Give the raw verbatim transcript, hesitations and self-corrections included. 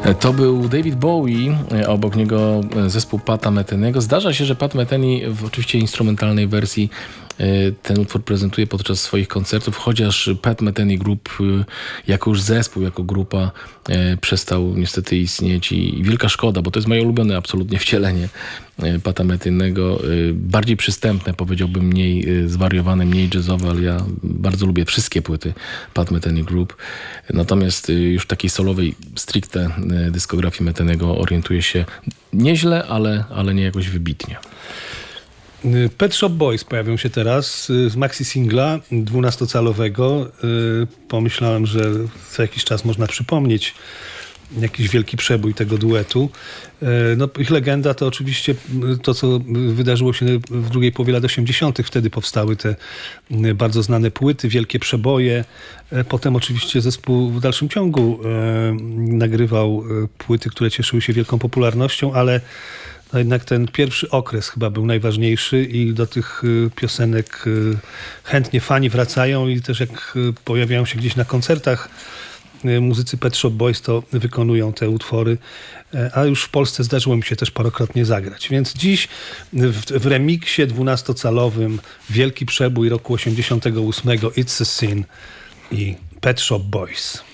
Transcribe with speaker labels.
Speaker 1: To był David Bowie, a obok niego zespół Pata Metheny'ego. Zdarza się, że Pat Metheny w oczywiście instrumentalnej wersji ten utwór prezentuje podczas swoich koncertów, chociaż Pat Metheny Group jako już zespół, jako grupa przestał niestety istnieć i wielka szkoda, bo to jest moje ulubione absolutnie wcielenie Pata Metheny'ego. Bardziej przystępne, powiedziałbym, mniej zwariowane, mniej jazzowe, ale ja bardzo lubię wszystkie płyty Pat Metheny Group. Natomiast już w takiej solowej, stricte dyskografii Metheny'ego orientuję się nieźle, ale, ale nie jakoś wybitnie.
Speaker 2: Pet Shop Boys pojawią się teraz z maxi singla dwunastocalowego. Pomyślałem, że co jakiś czas można przypomnieć jakiś wielki przebój tego duetu. No, ich legenda to oczywiście to, co wydarzyło się w drugiej połowie lat osiemdziesiątych. Wtedy powstały te bardzo znane płyty, wielkie przeboje. Potem oczywiście zespół w dalszym ciągu nagrywał płyty, które cieszyły się wielką popularnością, ale no jednak ten pierwszy okres chyba był najważniejszy i do tych piosenek chętnie fani wracają i też jak pojawiają się gdzieś na koncertach muzycy Pet Shop Boys, to wykonują te utwory, a już w Polsce zdarzyło mi się też parokrotnie zagrać. Więc dziś w, w remiksie dwunastocalowym wielki przebój roku osiemdziesiątego ósmego It's a Sin i Pet Shop Boys.